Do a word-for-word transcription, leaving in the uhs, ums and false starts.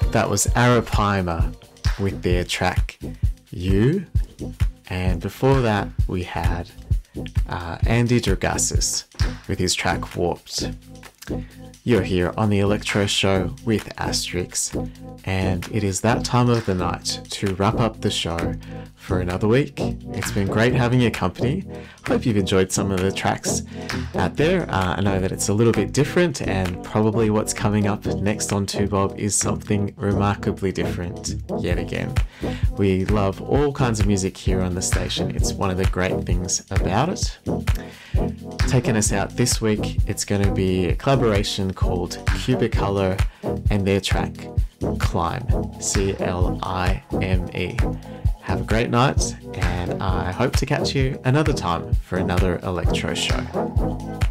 That was Arapaima with their track You, and before that we had uh, Andy Dragassis with his track Warped. You're here on the Electro Show with Asterix, and it is that time of the night to wrap up the show for another week. It's been great having your company. Hope you've enjoyed some of the tracks out there. Uh, I know that it's a little bit different, and probably what's coming up next on two Bob is something remarkably different yet again. We love all kinds of music here on the station. It's one of the great things about it. Taking us out this week, it's going to be a collaboration called Cubicolor and their track Climb, C L I M E. Have a great night, and I hope to catch you another time for another Electro Show.